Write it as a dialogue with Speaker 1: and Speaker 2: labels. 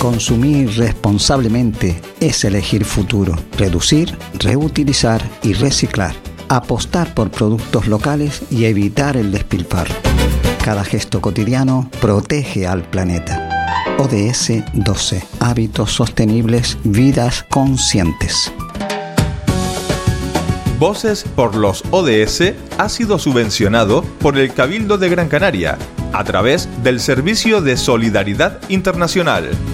Speaker 1: Consumir responsablemente es elegir futuro, reducir, reutilizar y reciclar, apostar por productos locales y evitar el despilfarro. Cada gesto cotidiano protege al planeta. ODS 12. Hábitos sostenibles, vidas conscientes.
Speaker 2: Voces por los ODS ha sido subvencionado por el Cabildo de Gran Canaria a través del Servicio de Solidaridad Internacional.